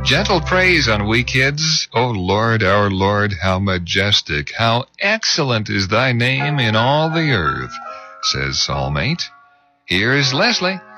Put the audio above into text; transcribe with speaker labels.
Speaker 1: Gentle praise on we kids. O Lord, our Lord, how majestic, how excellent is thy name in all the earth, says Psalm 8. Here's Leslie.